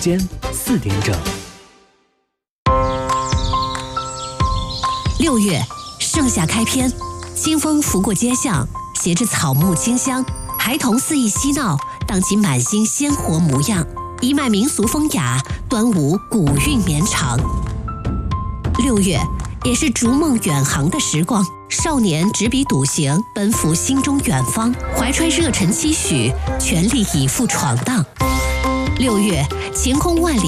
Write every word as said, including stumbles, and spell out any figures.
间四点整。 六月，盛夏开篇，清风拂过街巷，携着草木清香，孩童肆意嬉闹，荡起满心鲜活模样。一脉民俗风雅，端午古韵绵长。六月，也是逐梦远航的时光，少年执笔笃行，奔赴心中远方，怀揣热忱期许，全力以赴闯荡。六月，晴空万里。